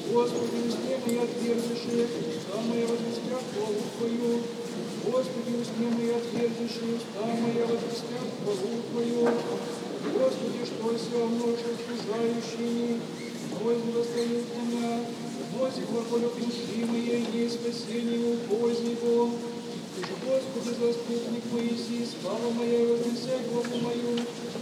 Господи, усне мои отверзиши, уста моя возвестят хвалу Твою. Господи, усне мои отверзиши, уста моя возвестят хвалу Твою. Господи, что все множество служающими, Возле восстают меня, вновь глаголю души моей, есть спасение у позднего. Ты же, Господи, заступник Моисей, слава моя, вознеся главу мою.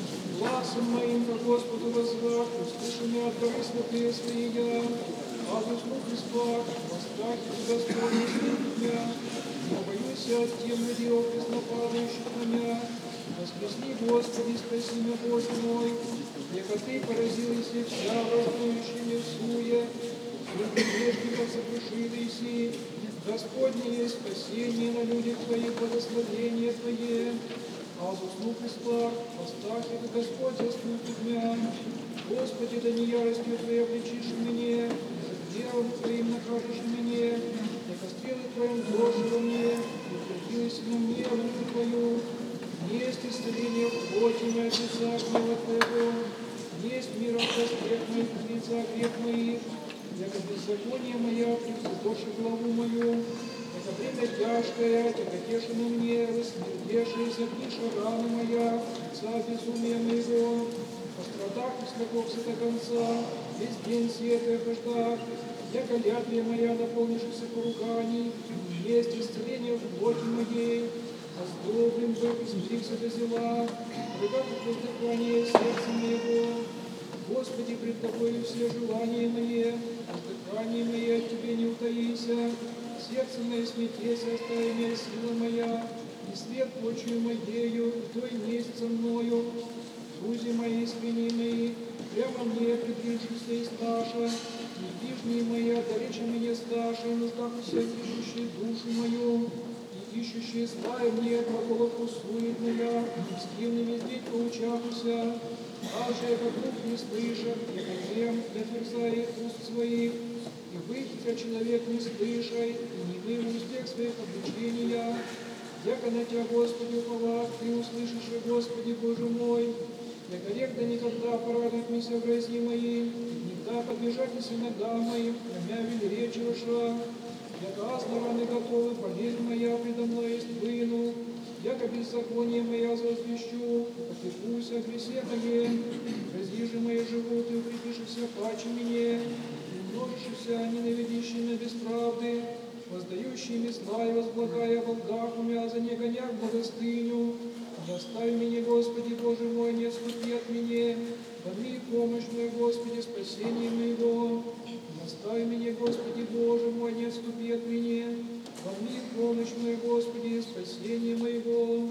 Гласом моим ко Господу возвах, услыши меня от горы святые свои я. А заснув и спах, во страхе Господне слышит меня. Не боюсь от тем людей, преснопадающих на меня. Воскресни, Господи, спаси меня, Боже мой. Яко Ты поразилась и вся враждующая мне суе, только грешников сокрушили си. Господне есть спасение на людях Твоих, благословение Твое. А заснув и спах, постах это Господь заступит меня. Господи, да не яростью Твоей обличишь мне, за гневом Твоим накажешь мне, яко стрелы Твоим дрожи во мне, и утвердилась на мне руку Твою. Есть исцеление в плоти моей от лица гнева Твоего, есть мир от грех моих от лица грех моих, яко беззаконие моя превзойдоши главу мою, яко время тяжкое, тяготешено мне, рассмердешие загниша раны моя, лица безумия моего, пострадах и слегохся до конца, весь день сетая враждах, яко лятвия моя, наполнившаяся поруганий, есть исцеление в плоти моей, оздоблен был, измерился до зела, рыгав от воздыхания сердца моего. Господи, пред Тобою все желания мои, воздыхание мое от Тебе не утаися, сердце мое смятеся, остави меня сила моя, и свет почую моею, и той несть со мною. Друзья мои, искренние мои, прямо мне приближишься и сташа, и ближние мои, далече меня сташа, и нуждахуся, ищущие душу мою. Ищущие славы мне, глаголов сует меня, с кивными здесь поучахуся, даже как дух не слыша, и гнем не отверзая уст своих, и выйдя человек не слышай, и не выму успех своих обличения. Яко на Тебя, Господи, уповах, Ты услышишь, Господи, Боже мой, яко век да никогда порадует меня в грози мои, никогда подбежать и иногда моим, намя велеречи ваша. Яко азны раны готовы, болезнь моя предо мной есть выну, яко беззаконие моя возвещу, потекусь о гресе моем, рази же мои живут, и укрепишься паче мне, и множишься ненавидящими бесправды, воздающими зла и возблагая волгах умя за негоняк благостыню. Не остави меня, Господи, Боже мой, не отступи от меня, подми помощь мою, Господи, спасение моего. Не остави меня, Господи, Боже мой, не отступи от меня, подми помощь мою, Господи, спасение моего.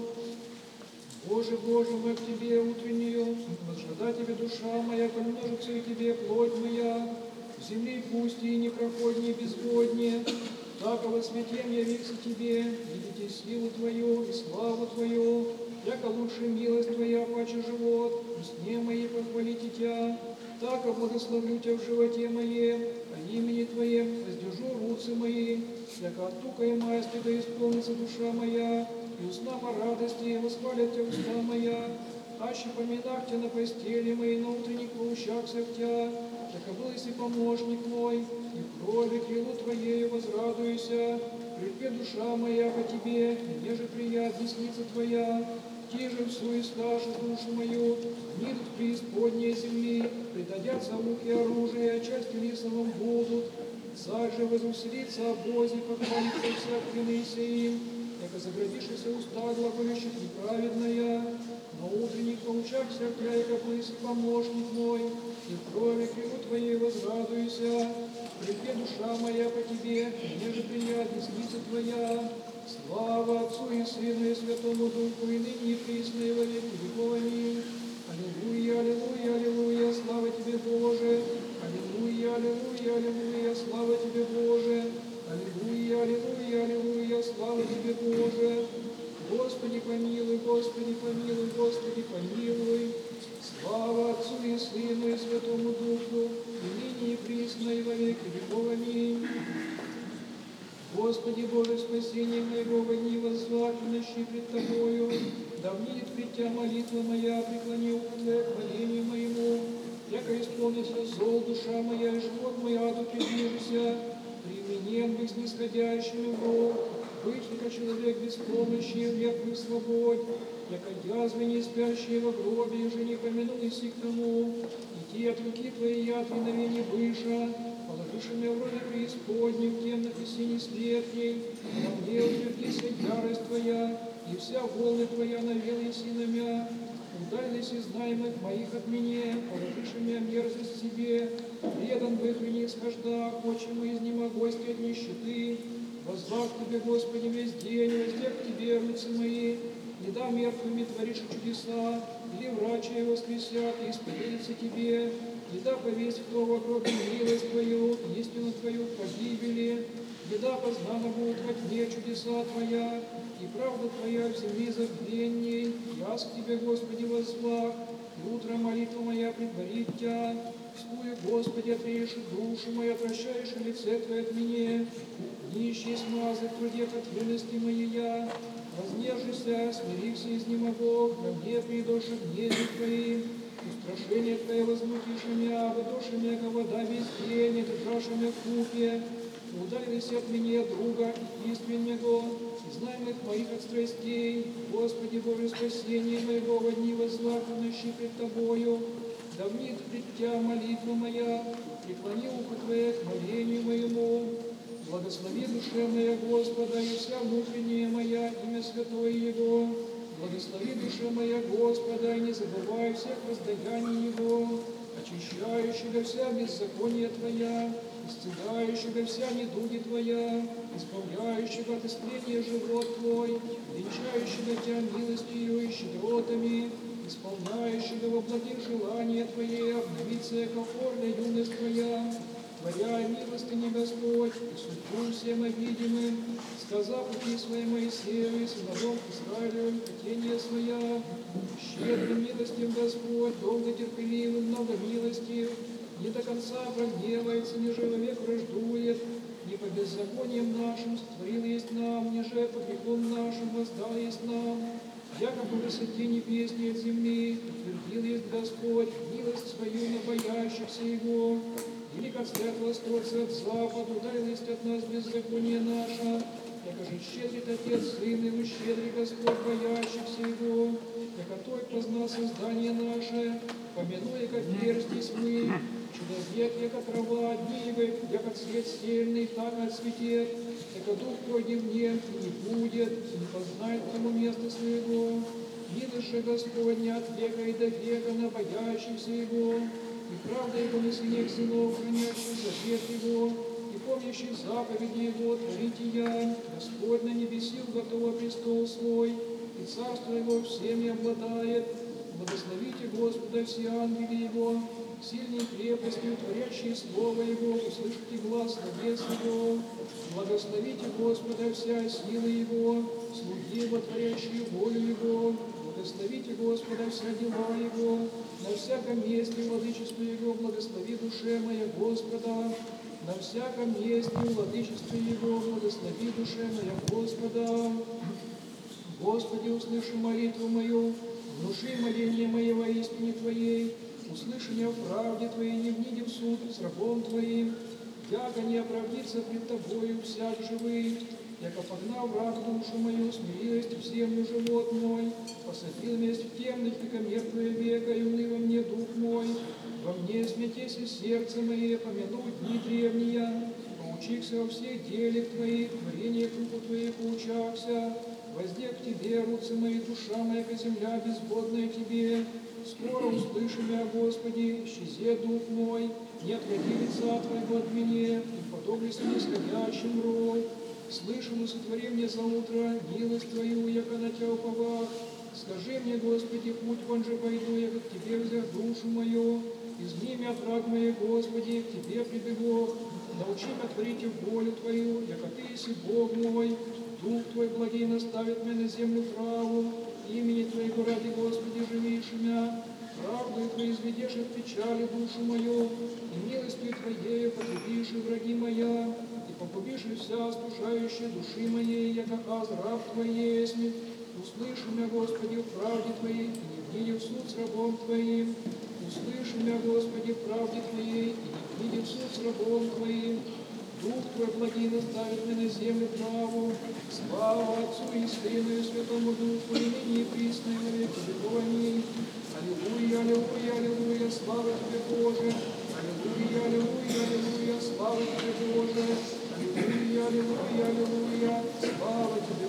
Боже, Боже мой, к Тебе утреннюю, возжада Тебе душа моя, помножится и Тебе плоть моя, в земли пусть и непроходнее безводнее, так во святем явится Тебе, видите силу Твою и славу Твою, яко лучше милость Твоя, паче живот, в сне моей похвалите Тебя, так благословлю Тебя в животе моем, о имени Твоем воздержу руцы мои, яко от тука и масти да исполнится душа моя, и уста по радости восхвалят Тебя уста моя, аще поминах Тебя на постели моей, на утренних поучахся в Тебя, яко был и помощник мой, и в крови крилу Твоею возрадуйся, припе душа моя по Тебе, и неже прият десница Твоя, тиже всю исташу душу мою, нидут преисподней земли, предадятся муки оружия, части лисовым будут, царь же возвеселится обозе, похвалится всякими сеим, яко заградившийся уста глаголющих неправедная, на утренних поучахся в Тебя, яко близкий помощник мой, и в крови крилу Твоей возрадуйся, припе душа моя по Тебе, неже прият десница Твоя. Слава Отцу и Сыну и Святому Духу, и ныне и присно, и во веки веков. Аминь. Аллилуйя, аллилуйя, аллилуйя, слава Тебе, Боже. Аллилуйя, аллилуйя, аллилуйя, слава Тебе, Боже. Аллилуйя, аллилуйя, аллилуйя, слава Тебе, Боже. Господи, помилуй, Господи, помилуй, Господи, помилуй. Слава Отцу и Сыну и Святому Духу, и ныне и присно, и во веки веков. Аминь. Господи Боже, спасение моего, во дни воззвавленности пред Тобою, да внидит пред Тебя молитва моя, преклони ухо Твое к хвалению моему. яко исполнится зол душа моя, и живот мой аду приближися, применен быть снисходящим его, быть яко человек без помощи, век свободь, яко язвы не спящие во гробе, и же не помянул и сих тому, идти от руки твоей я отвиновение выша, положишь меня в роде преисподней, в темных и синих светлей, во мне утвердися ярость твоя, и вся волна твоя навел еси на мя. Удалились из знаемых моих от меня, положишь меня мерзость себе, предан в их не схожда, почему изнемогости от нищеты, возвав к тебе, Господи, весь день, воздех к тебе руцы мои, не да мертвыми творишь чудеса, или врачи воскресят и исповедятся тебе, не да повесть кто вокруг милость твою, истину твою в погибели, не да познано будут во тьме чудеса твоя, и правда твоя в земле забвенней, яс к тебе, Господи, воззвах, и утро молитва моя предварит тя, вскую, Господи, отреешь душу мою, отвращаешь лице твое от меня, нищий смазы в труде ответности моей я, вознежися, смирился изнемогох, на мне придоши гнездо твои, устрашение твое возмутишь меня, выдоши меня, как вода без тени, держашь меня в купе, удалились от меня друга и искреннего, знаемых моих от страстей, Господи Боже, спасение моего во дни воззвахнущий пред Тобою, давнит пред Тя молитва моя, преклони ухо Твое к молению моему, благослови душе моя Господа, и вся внутренняя моя, имя святое Его, благослови душе моя Господа, и не забывай всех воздаяний Его, очищающего вся беззаконие Твоя, исцеляющего вся недуги Твоя, исправляющего от исцеления живот Твой, венчающего Тя милостью и щедротами, исполняющего во благих желания Твои, обновиться яко орле юность Твоя, творя милостыни Господь, и судьбу всем видимым, сказав пути свои Моисею и сыновом Израилевым хотение своя, щедрым милостив Господь, долго терпеливым, много милостив, не до конца прогневается, не человек враждует, не по беззакониям нашим створил есть нам, не же по грехам нашим воздал есть нам, яко по высоте небес от земли, утвердил есть Господь милость свою на боящихся Его, велик от свят восточца от западу, удалилось от нас беззаконие наше, яко же щедрит Отец Сын, и ущедрит Господь боящихся Его, яко Той познал создание наше, помянуя, как перстись мы, человек, яко трава однивы, яко цвет сельный, так отцветет, яко дух Твой в нем и не будет, и не познает тому место своего. Милость Господня от века и до века на боящихся Его, и правда Его на сынах сынов, хранящих завет Его, и помнящих заповеди Его, творите я, Господь на небеси уготовил престол свой, и царство Его всеми обладает. Благословите Господа все ангели Его, сильной крепостью, творящие Слово Его, услышите глаз небес Его. Благословите Господа вся сила Его, слуги Его, творящие волю Его. Благословите Господа вся дела Его, на всяком месте владычество Его, благослови душе моя Господа. На всяком месте владычество Его, благослови душе моя Господа. Господи, услыши молитву мою, внуши моление мое во истине Твоей, услыши меня в правде Твоей, не вниди в суд с рабом Твоим, яко не оправдится пред Тобою всяк живый, яко погнал враг душу мою, смирилась в землю живот мой, посадил месть в темных века мертвое века, и уныло мне дух мой, во мне смятесь и сердце мое, помянуть дни древние, поучихся во всех делах Твоих, творениях руку Твоих поучахся, воздех к Тебе, руцы мои, душа моя, ко земля безводная Тебе. Скоро услыши меня, Господи, исчезе дух мой, не отводи лица Твоего от меня, и подоблюсь нисходящим рой. Слышим и сотвори мне за утро милость Твою, яко на Тя уповах. Скажи мне, Господи, путь вон же пойду, яко к Тебе взял душу мою. Изгни меня от враг моей, Господи, к Тебе прибегу. Научи меня творить волю Твою, яко Ты еси Бог мой. Дух Твой благий наставит меня на землю праву, имени Твоего ради, Господи, живишь меня. Правдою Твоей изведешь от печали душу мою, и милостью Твоею потребишь и враги моя, и погубишь и вся остужающая души моей, яко аз раб Твой есмь. Услыши меня, Господи, в правде Твоей, и не вниди в суд с рабом Твоим. Услыши меня, Господи, в правде Твоей, и не видит суд с рабом Твоим. Дух Твой благий наставит меня на землю праву. Слава Отцу и Сыну и Святому Духу, и ныне и присно, и на веки веков. Аминь. Аллилуйя, аллилуйя, аллилуйя, слава Тебе, Боже. Аллилуйя, аллилуйя, аллилуйя, слава Тебе, Боже. Аллилуйя, аллилуйя, аллилуйя, слава Тебе,